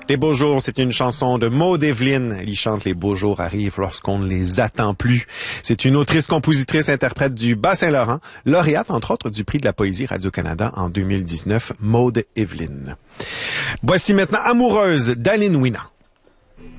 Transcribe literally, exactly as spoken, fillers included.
Les beaux jours, c'est une chanson de Maud Eveline. Elle y chante Les beaux jours arrivent lorsqu'on ne les attend plus. C'est une autrice, compositrice, interprète du Bas-Saint-Laurent, lauréate, entre autres, du prix de la poésie Radio-Canada en deux mille dix-neuf, Maud Eveline. Voici maintenant Amoureuse d'Aline Wina.